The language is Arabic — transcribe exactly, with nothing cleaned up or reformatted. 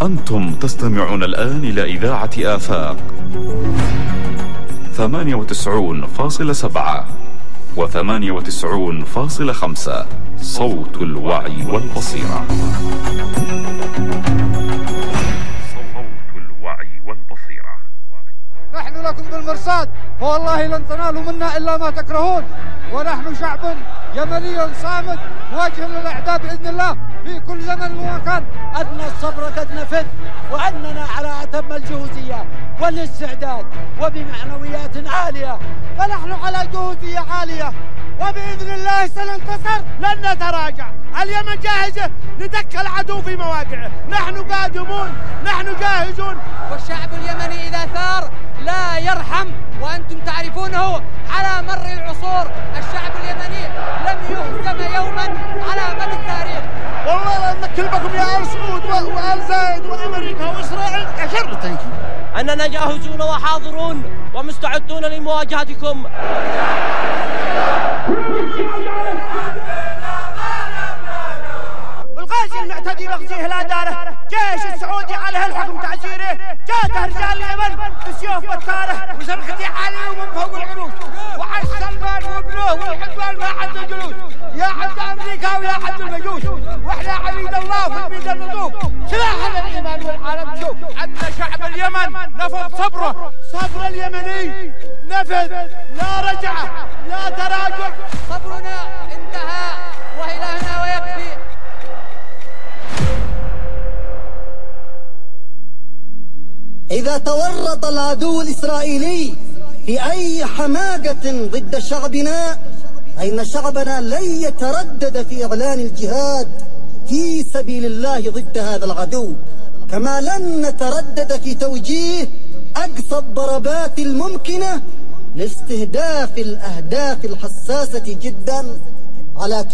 أنتم تستمعون الآن إلى إذاعة آفاق ثمانية وتسعون فاصلة سبعة وثمانية وتسعون فاصلة خمسة، صوت الوعي والبصيرة. صوت الوعي والبصيرة. نحن لكم بالمرصاد، فوالله لن تنالوا منا إلا ما تكرهون، ونحن شعب يمني صامد مواجه للأعداء بإذن الله في كل زمن ومكان. أدنى الصبر قد نفد، وأننا على أتم الجهوزية والاستعداد وبمعنويات عالية، فنحن على جهوزية عالية وبإذن الله سننتصر. لن نتراجع، اليمن جاهزة لدك العدو في مواقعه، نحن قادمون، نحن جاهزون. والشعب اليمني إذا ثار لا يرحم، وأنتم تعرفونه على مر العصور. الشعب اليمني لم يهزم يوما على مدى التاريخ. والله لن نكل بكم يا آل سعود وآل زايد وأمريكا وإسرائيل أشر تنكي. أننا جاهزون وحاضرون ومستعدون لمواجهتكم. والغازي المعتدي بغزيه لا داره، جيش السعودي عليه الحكم تعزيره، جاته رجال اليمن بسيوف بكاره وزرقتي عليه ومن فوق العروش، وعن سلمان وابنه والعدوان ما حد الجلوس، يا عبد أمريكا ويا عبد المجوس، واحنا عبيد الله في الميدان نطوف، سلاحنا الإيمان والعالم شوف. أن شعب اليمن نفذ صبره، صبر اليمني نفذ، لا رجعة لا تراجع. صبرنا انتهى وإلى هنا ويكفي. إذا تورط العدو الإسرائيلي في أي حماقة ضد شعبنا، فإن شعبنا لن يتردد في إعلان الجهاد في سبيل الله ضد هذا العدو، كما لن نتردد في توجيه أقصى الضربات الممكنة لاستهداف الأهداف الحساسة جدا على